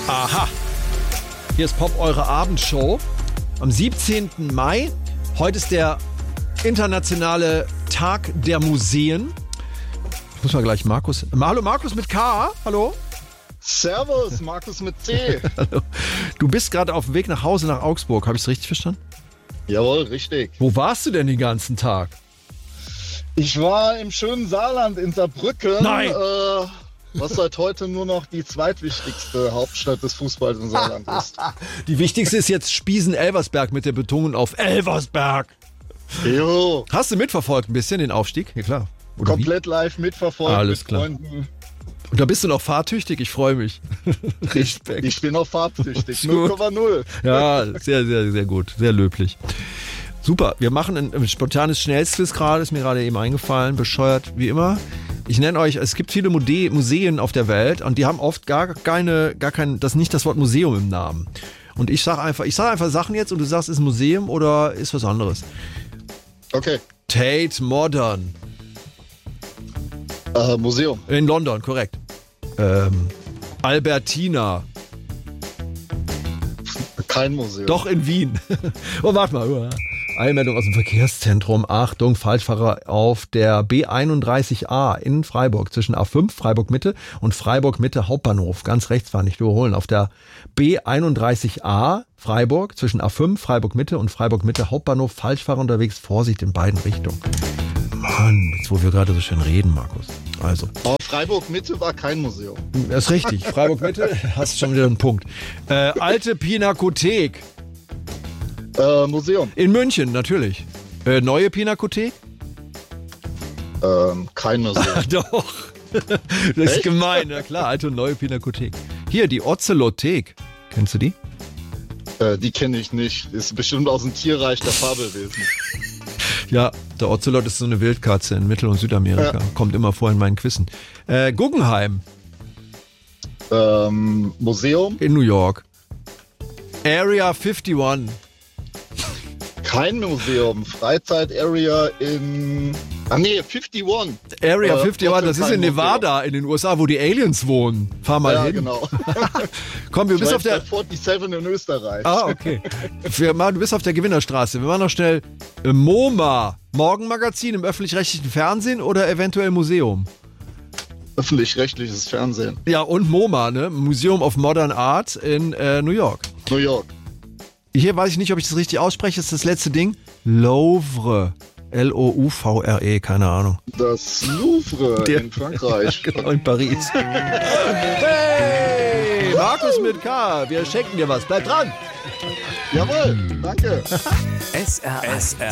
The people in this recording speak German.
Aha. Hier ist Pop, eure Abendshow. Am 17. Mai. Heute ist der internationale Tag der Museen. Ich muss mal gleich Markus... Hallo Markus mit K. Hallo. Servus, Markus mit C. Hallo. Du bist gerade auf dem Weg nach Hause nach Augsburg. Habe ich es richtig verstanden? Jawohl, richtig. Wo warst du denn den ganzen Tag? Ich war im schönen Saarland in Saarbrücken. Nein! Was seit heute nur noch die zweitwichtigste Hauptstadt des Fußballs im Saarland ist. Die wichtigste ist jetzt Spiesen-Elversberg mit der Betonung auf Elversberg. Jo. Hast du mitverfolgt ein bisschen den Aufstieg? Ja klar. Oder Komplett live mitverfolgt. Alles mit klar. Freunden. Und da bist du noch fahrtüchtig? Ich freue mich. Respekt. Ich bin noch fahrtüchtig. Gut. 0,0. Ja, sehr, sehr, sehr gut. Sehr löblich. Super, wir machen ein spontanes Schnellsquiz gerade, ist mir gerade eben eingefallen, bescheuert wie immer. Ich nenne euch, es gibt viele Museen auf der Welt und die haben oft gar kein, das nicht das Wort Museum im Namen. Und ich sage einfach Sachen jetzt und du sagst, ist ein Museum oder ist was anderes. Okay. Tate Modern. Museum. In London, korrekt. Albertina. Kein Museum. Doch in Wien. Oh, warte mal. Eilmeldung aus dem Verkehrszentrum. Achtung, Falschfahrer auf der B31A in Freiburg zwischen A5 Freiburg Mitte und Freiburg Mitte Hauptbahnhof. Ganz rechts fahren, nicht überholen. Auf der B31A Freiburg zwischen A5 Freiburg Mitte und Freiburg Mitte Hauptbahnhof. Falschfahrer unterwegs. Vorsicht in beiden Richtungen. Mann, jetzt wo wir gerade so schön reden, Markus. Also. Aber Freiburg Mitte war kein Museum. Das ist richtig. Freiburg Mitte, hast schon wieder einen Punkt. Alte Pinakothek. Museum. In München, natürlich. Neue Pinakothek? Kein Museum. Doch. Das ist Echt? gemein, na klar, alte und neue Pinakothek. Hier, die Ozelothek. Kennst du die? Die kenne ich nicht. Ist bestimmt aus dem Tierreich der Fabelwesen. Ja, der Ozelot ist so eine Wildkatze in Mittel- und Südamerika. Ja. Kommt immer vor in meinen Quizzen. Guggenheim Museum. in New York. Area 51. Kein Museum. Freizeit-Area in... 51. Area 51, trotzdem das ist kein in Nevada in den USA, wo die Aliens wohnen. Fahr mal Ja, hin. genau. Komm, du bist auf der... 47 in Österreich. Ah, okay. Du bist auf der Gewinnerstraße. Wir machen noch schnell MoMA. Morgenmagazin im öffentlich-rechtlichen Fernsehen oder eventuell Museum? Öffentlich-rechtliches Fernsehen. Ja, und MoMA, ne? Museum of Modern Art in New York. New York. Hier weiß ich nicht, ob ich das richtig ausspreche. Das ist das letzte Ding. Louvre. Louvre, keine Ahnung. Das Louvre in Frankreich. Genau, in Paris. Hey, Markus mit K. Wir schenken dir was. Bleib dran. Jawohl, danke. SRF